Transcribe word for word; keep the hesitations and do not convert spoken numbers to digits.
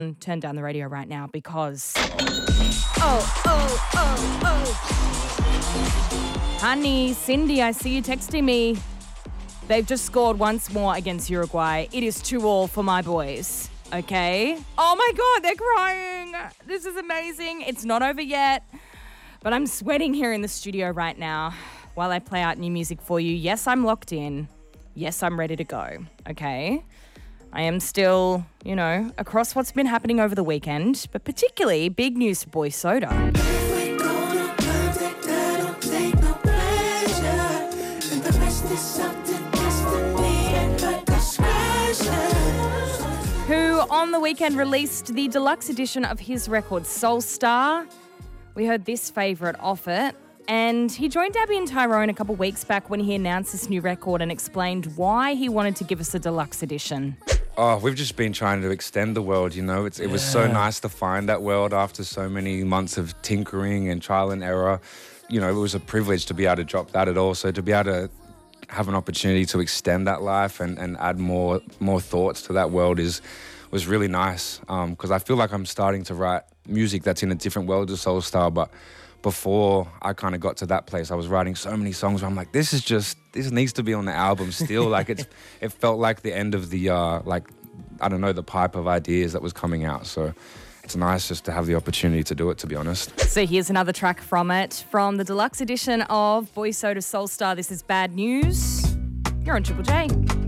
turn down the radio right now because... Oh, oh, oh, oh. Honey, Cindy, I see you texting me. They've just scored once more against Uruguay. It is two all for my boys, okay? Oh my God, they're crying. This is amazing. It's not over yet, but I'm sweating here in the studio right now while I play out new music for you. Yes, I'm locked in. Yes, I'm ready to go, okay? I am still, you know, across what's been happening over the weekend, but particularly big news for Boy Soda. Who on the weekend released the deluxe edition of his record, Soul Star. We heard this favourite off it. And he joined Abby and Tyrone a couple weeks back when he announced this new record and explained why he wanted to give us a deluxe edition. Oh, we've just been trying to extend the world, you know. It's, it was so nice to find that world after so many months of tinkering and trial and error. You know, it was a privilege to be able to drop that at all. So to be able to have an opportunity to extend that life and, and add more more thoughts to that world is was really nice. Because um, I feel like I'm starting to write music that's in a different world to Soul Star, but before I kind of got to that place, I was writing so many songs where I'm like, this is just, this needs to be on the album still. Like it's, it felt like the end of the, uh, like, I don't know, the pipe of ideas that was coming out. So it's nice just to have the opportunity to do it, to be honest. So here's another track from it, from the deluxe edition of Boy Soda Soul Star. This is Bad News. You're on Triple J.